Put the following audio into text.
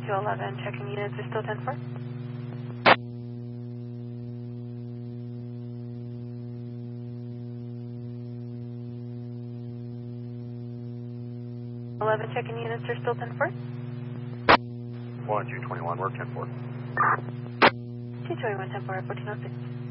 211, checking units are still 10-4. 11, checking units are still 10-4. 1, 221, work 10-4. 221, 10-4, 1406.